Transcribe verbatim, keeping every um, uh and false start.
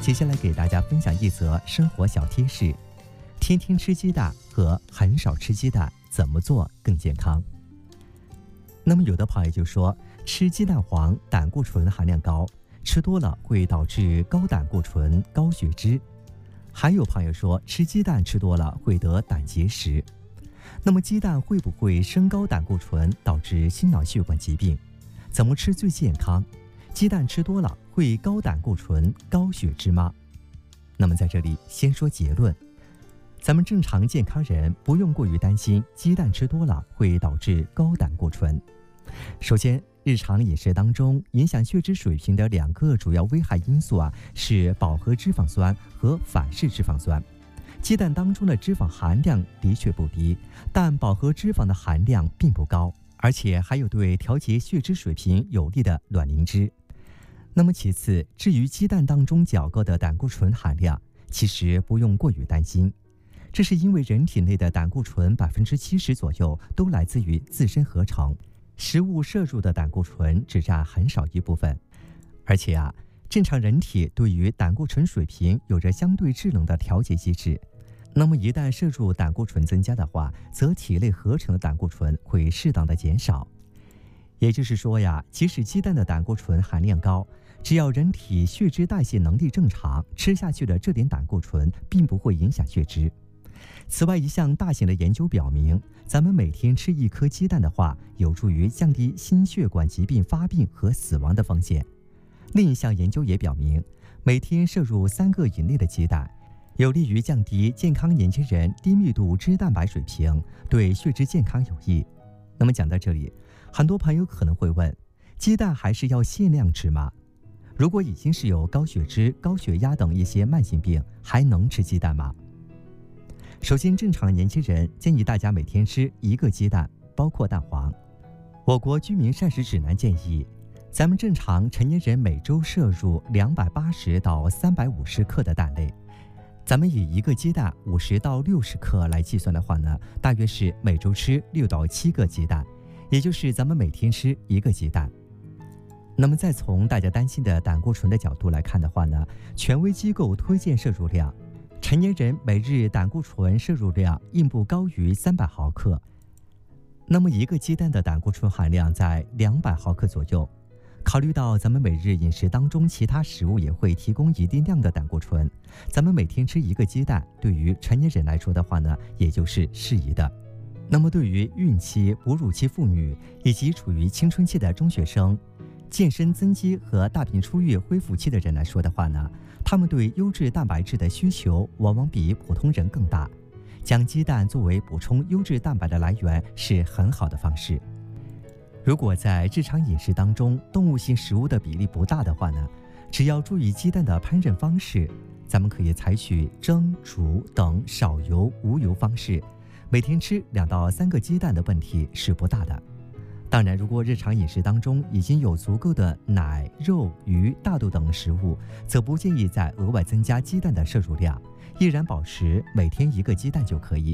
接下来给大家分享一则生活小贴士：天天吃鸡蛋和很少吃鸡蛋，怎么做更健康？那么有的朋友就说，吃鸡蛋黄胆固醇含量高，吃多了会导致高胆固醇、高血脂。还有朋友说，吃鸡蛋吃多了会得胆结石。那么鸡蛋会不会升高胆固醇，导致心脑血管疾病？怎么吃最健康？鸡蛋吃多了会高胆固醇、高血脂吗？那么在这里先说结论，咱们正常健康人不用过于担心鸡蛋吃多了会导致高胆固醇。首先，日常饮食当中影响血脂水平的两个主要危害因素啊，是饱和脂肪酸和反式脂肪酸。鸡蛋当中的脂肪含量的确不低，但饱和脂肪的含量并不高，而且还有对调节血脂水平有利的卵磷脂。那么其次，至于鸡蛋当中较高的胆固醇含量，其实不用过于担心，这是因为人体内的胆固醇百分之七十左右都来自于自身合成，食物摄入的胆固醇只占很少一部分。而且啊，正常人体对于胆固醇水平有着相对制冷的调节机制。那么一旦摄入胆固醇增加的话，则体内合成的胆固醇会适当的减少。也就是说呀，即使鸡蛋的胆固醇含量高，只要人体血脂代谢能力正常，吃下去的这点胆固醇并不会影响血脂。此外，一项大型的研究表明，咱们每天吃一颗鸡蛋的话，有助于降低心血管疾病发病和死亡的风险。另一项研究也表明，每天摄入三个以内的鸡蛋，有利于降低健康年轻人低密度脂蛋白水平，对血脂健康有益。那么讲到这里，很多朋友可能会问，鸡蛋还是要限量吃吗？如果已经是有高血脂、高血压等一些慢性病，还能吃鸡蛋吗？首先，正常年轻人建议大家每天吃一个鸡蛋，包括蛋黄。我国居民膳食指南建议，咱们正常成年人每周摄入两百八十到三百五十克的蛋类。咱们以一个鸡蛋五十到六十克来计算的话呢，大约是每周吃六到七个鸡蛋，也就是咱们每天吃一个鸡蛋。那么再从大家担心的胆固醇的角度来看的话呢，权威机构推荐摄入量，成年人每日胆固醇摄入量应不高于三百毫克。那么一个鸡蛋的胆固醇含量在两百毫克左右。考虑到咱们每日饮食当中其他食物也会提供一定量的胆固醇，咱们每天吃一个鸡蛋，对于成年人来说的话呢，也就是适宜的。那么对于孕期、哺乳期妇女以及处于青春期的中学生、健身增肌和大病初愈恢复期的人来说的话呢，他们对优质蛋白质的需求往往比普通人更大，将鸡蛋作为补充优质蛋白的来源是很好的方式。如果在日常饮食当中动物性食物的比例不大的话呢，只要注意鸡蛋的烹饪方式，咱们可以采取蒸、煮等少油无油方式，每天吃两到三个鸡蛋的问题是不大的。当然，如果日常饮食当中已经有足够的奶、肉、鱼、大豆等食物，则不建议再额外增加鸡蛋的摄入量，依然保持每天一个鸡蛋就可以。